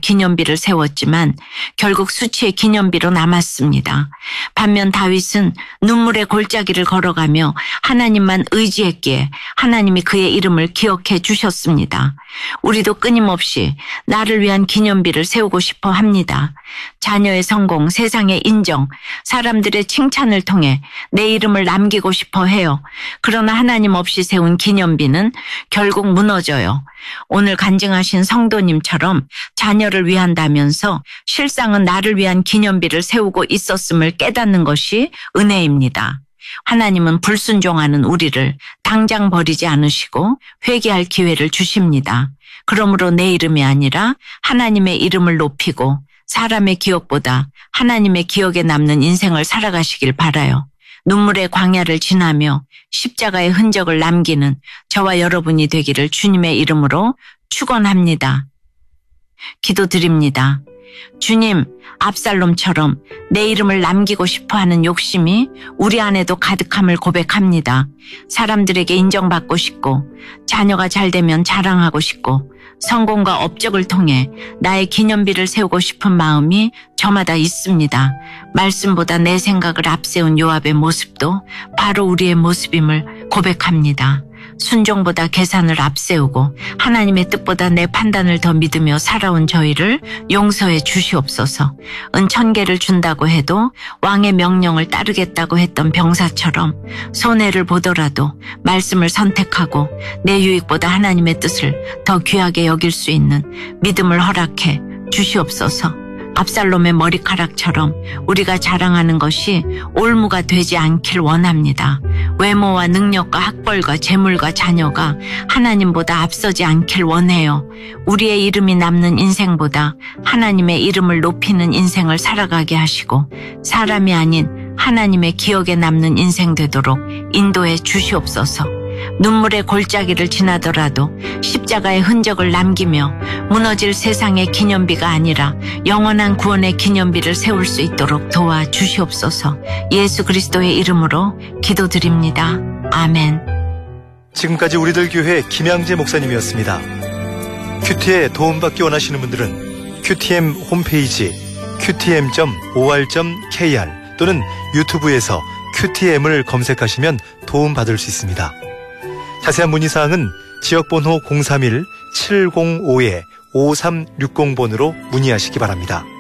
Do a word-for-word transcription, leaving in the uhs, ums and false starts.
기념비를 세웠지만 결국 수치의 기념비로 남았습니다. 반면 다윗은 눈물의 골짜기를 걸어가며 하나님만 의지했기에 하나님이 그의 이름을 기억해 주셨습니다. 우리도 끊임없이 나를 위한 기념비를 세우고 싶어 합니다. 자녀의 성공, 세상의 인정, 사람들의 칭찬을 통해 내 이름을 남기고 싶어 해요. 그러나 하나님 없이 세운 기념비는 결국 무너져요. 오늘 간증하신 성도님처럼 자녀를 위한다면서 실상은 나를 위한 기념비를 세우고 있었음을 깨닫는 것이 은혜입니다. 하나님은 불순종하는 우리를 당장 버리지 않으시고 회개할 기회를 주십니다. 그러므로 내 이름이 아니라 하나님의 이름을 높이고 사람의 기억보다 하나님의 기억에 남는 인생을 살아가시길 바라요. 눈물의 광야를 지나며 십자가의 흔적을 남기는 저와 여러분이 되기를 주님의 이름으로 축원합니다. 기도드립니다. 주님, 압살롬처럼 내 이름을 남기고 싶어하는 욕심이 우리 안에도 가득함을 고백합니다. 사람들에게 인정받고 싶고 자녀가 잘 되면 자랑하고 싶고 성공과 업적을 통해 나의 기념비를 세우고 싶은 마음이 저마다 있습니다. 말씀보다 내 생각을 앞세운 요압의 모습도 바로 우리의 모습임을 고백합니다. 순종보다 계산을 앞세우고 하나님의 뜻보다 내 판단을 더 믿으며 살아온 저희를 용서해 주시옵소서. 은 천 개를 준다고 해도 왕의 명령을 따르겠다고 했던 병사처럼 손해를 보더라도 말씀을 선택하고 내 유익보다 하나님의 뜻을 더 귀하게 여길 수 있는 믿음을 허락해 주시옵소서. 압살롬의 머리카락처럼 우리가 자랑하는 것이 올무가 되지 않길 원합니다. 외모와 능력과 학벌과 재물과 자녀가 하나님보다 앞서지 않길 원해요. 우리의 이름이 남는 인생보다 하나님의 이름을 높이는 인생을 살아가게 하시고 사람이 아닌 하나님의 기억에 남는 인생 되도록 인도해 주시옵소서. 눈물의 골짜기를 지나더라도 십자가의 흔적을 남기며 무너질 세상의 기념비가 아니라 영원한 구원의 기념비를 세울 수 있도록 도와주시옵소서. 예수 그리스도의 이름으로 기도드립니다. 아멘. 지금까지 우리들 교회 김양재 목사님이었습니다. 큐티에 도움받기 원하시는 분들은 큐티엠 홈페이지 큐티엠 닷 오알 닷 케이알 또는 유튜브에서 큐티엠을 검색하시면 도움받을 수 있습니다. 자세한 문의사항은 지역번호 공삼일 칠공오 오삼육공 번으로 문의하시기 바랍니다.